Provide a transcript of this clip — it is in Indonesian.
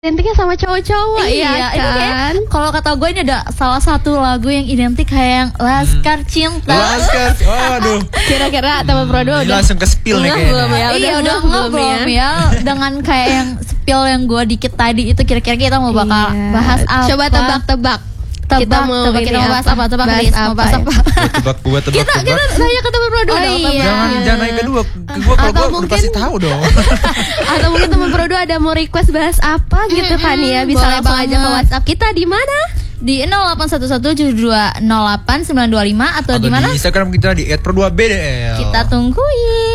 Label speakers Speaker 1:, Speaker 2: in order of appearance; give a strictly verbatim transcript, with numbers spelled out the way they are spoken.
Speaker 1: Identiknya sama cowok-cowok
Speaker 2: iya,
Speaker 1: ya kan?
Speaker 2: Kalau kata gue ini ada salah satu lagu yang identik kayak yang Laskar Cinta.
Speaker 3: Laskar, waduh.
Speaker 1: Kira-kira teman Pro dua udah
Speaker 3: langsung ke spill nih kayaknya.
Speaker 1: belum ya? Udah,
Speaker 2: iya udah
Speaker 1: belum,
Speaker 2: belum ya? ya. Dengan kayak yang spill yang gue dikit tadi itu kira-kira kita mau bakal
Speaker 1: Iya.
Speaker 2: bahas apa?
Speaker 1: Coba tebak-tebak.
Speaker 2: Tebak,
Speaker 1: Kita mau
Speaker 2: tebak,
Speaker 1: ini
Speaker 2: kita mau bahas
Speaker 1: apa?
Speaker 2: apa? Tebak,
Speaker 1: Bahas
Speaker 2: Liz, mau
Speaker 1: apa
Speaker 2: bahas
Speaker 1: ya?
Speaker 2: apa?
Speaker 3: Tebak gua tebak
Speaker 1: Kita
Speaker 3: tebak.
Speaker 1: kita nanya ke teman Pro dua
Speaker 2: Oh,
Speaker 1: dong.
Speaker 2: iya.
Speaker 3: Jangan jangan nanya kedua. Gua kalau
Speaker 1: Atau
Speaker 3: gua udah
Speaker 1: mungkin-
Speaker 3: pasti tahu dong.
Speaker 1: Atau mungkin teman Pro dua ada mau request bahas apa gitu kan ya? Bisa
Speaker 2: boleh
Speaker 1: langsung aja ke
Speaker 2: banget.
Speaker 1: WhatsApp kita di mana?
Speaker 2: Di nol delapan satu satu tujuh dua nol delapan sembilan dua lima atau,
Speaker 3: Atau
Speaker 2: di mana?
Speaker 3: di Instagram kita di et pro dua b d l.
Speaker 2: Kita tungguin.